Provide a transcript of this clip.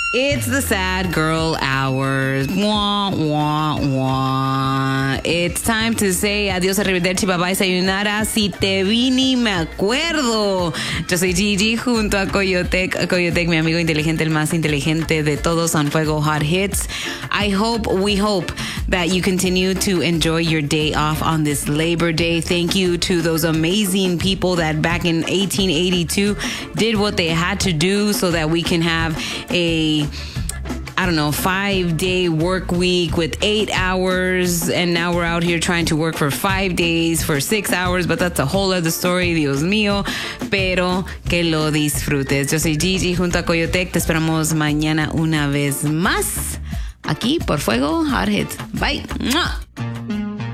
It's the sad girl hours. Wah, wah, wah. It's time to say adiós, arrivederci, bye bye, sayonara. Si te vi ni me acuerdo. Yo soy Gigi junto a Coyotec. Coyotec, mi amigo inteligente, el más inteligente de todos on Fuego Hot Hits. We hope that you continue to enjoy your day off on this Labor Day. Thank you to those amazing people that back in 1882 did what they had to do so that we can have a 5-day work week with 8 hours. And now we're out here trying to work for 5 days for 6 hours. But that's a whole other story, Dios mío. Pero que lo disfrutes. Yo soy Gigi junto a Coyotec. Te esperamos mañana una vez más aquí por Fuego Hot Hits. Bye. ¡Mua!